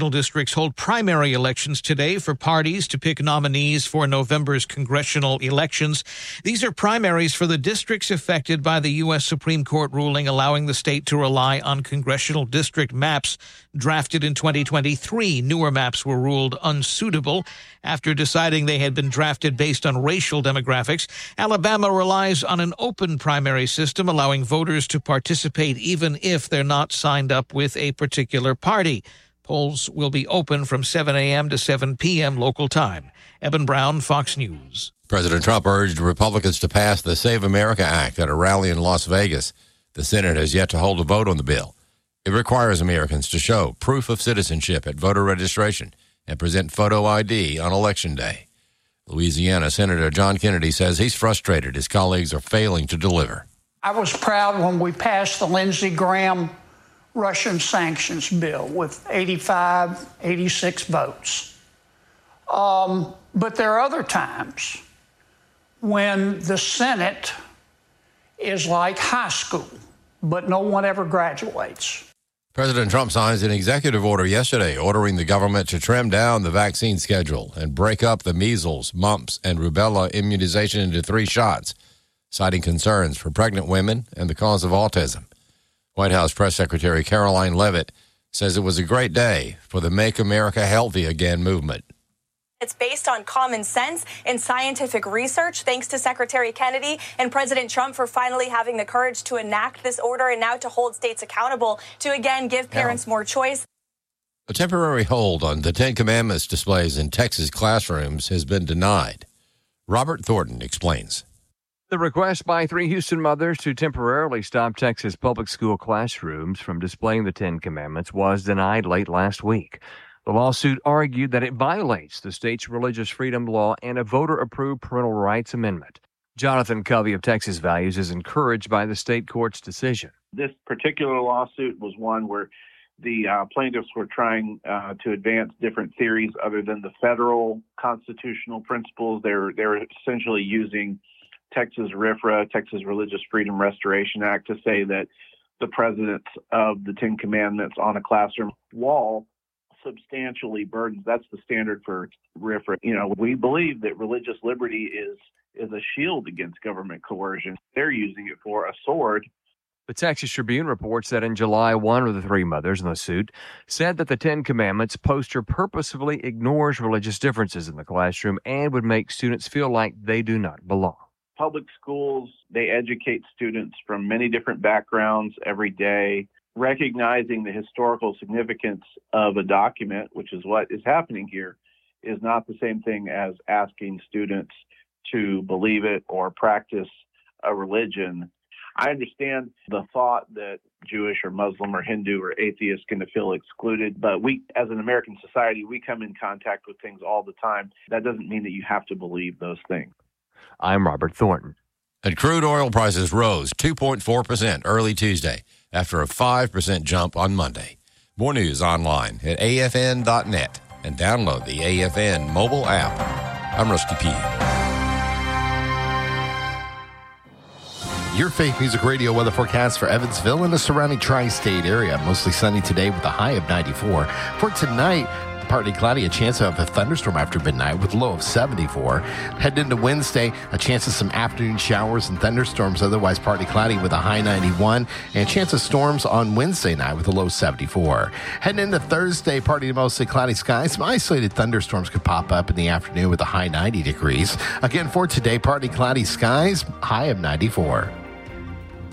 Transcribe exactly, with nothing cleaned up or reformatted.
congressional districts hold primary elections today for parties to pick nominees for November's congressional elections. These are primaries for the districts affected by the U S Supreme Court ruling allowing the state to rely on congressional district maps drafted in twenty twenty-three. Newer maps were ruled unsuitable after deciding they had been drafted based on racial demographics. Alabama relies on an open primary system, allowing voters to participate even if they're not signed up with a particular party. Polls will be open from seven a.m. to seven p.m. local time. Eben Brown, Fox News. President Trump urged Republicans to pass the Save America Act at a rally in Las Vegas. The Senate has yet to hold a vote on the bill. It requires Americans to show proof of citizenship at voter registration and present photo I D on Election Day. Louisiana Senator John Kennedy says he's frustrated his colleagues are failing to deliver. I was proud when we passed the Lindsey Graham Russian sanctions bill with eighty-five, eighty-six votes. Um, but there are other times when the Senate is like high school, but no one ever graduates. President Trump signs an executive order yesterday ordering the government to trim down the vaccine schedule and break up the measles, mumps, and rubella immunization into three shots, citing concerns for pregnant women and the cause of autism. White House Press Secretary Caroline Leavitt says it was a great day for the Make America Healthy Again movement. It's based on common sense and scientific research, thanks to Secretary Kennedy and President Trump for finally having the courage to enact this order and now to hold states accountable to, again, give parents more choice. A temporary hold on the Ten Commandments displays in Texas classrooms has been denied. Robert Thornton explains. The request by three Houston mothers to temporarily stop Texas public school classrooms from displaying the Ten Commandments was denied late last week. The lawsuit argued that it violates the state's religious freedom law and a voter-approved parental rights amendment. Jonathan Covey of Texas Values is encouraged by the state court's decision. This particular lawsuit was one where the uh, plaintiffs were trying uh, to advance different theories other than the federal constitutional principles. They're, they're essentially using Texas R F R A, Texas Religious Freedom Restoration Act, to say that the presence of the Ten Commandments on a classroom wall substantially burdens. That's the standard for R F R A. You know, we believe that religious liberty is is a shield against government coercion. They're using it for a sword. The Texas Tribune reports that in July, one of the three mothers in the suit said that the Ten Commandments poster purposefully ignores religious differences in the classroom and would make students feel like they do not belong. Public schools, they educate students from many different backgrounds every day. Recognizing the historical significance of a document, which is what is happening here, is not the same thing as asking students to believe it or practice a religion. I understand the thought that Jewish or Muslim or Hindu or atheist is going to feel excluded, but we, as an American society, we come in contact with things all the time. That doesn't mean that you have to believe those things. I'm Robert Thornton. And crude oil prices rose two point four percent early Tuesday after a five percent jump on Monday. More news online at A F N dot net and download the A F N mobile app. I'm Rusty P. Your Faith Music Radio weather forecast for Evansville and the surrounding tri-state area. Mostly sunny today with a high of ninety-four. For tonight, partly cloudy, a chance of a thunderstorm after midnight with a low of seventy-four. Heading into Wednesday, a chance of some afternoon showers and thunderstorms, otherwise partly cloudy with a high ninety-one, and a chance of storms on Wednesday night with a low seventy-four. Heading into Thursday, partly to mostly cloudy skies. Some isolated thunderstorms could pop up in the afternoon with a high ninety degrees. Again, for today, partly cloudy skies, high of ninety-four.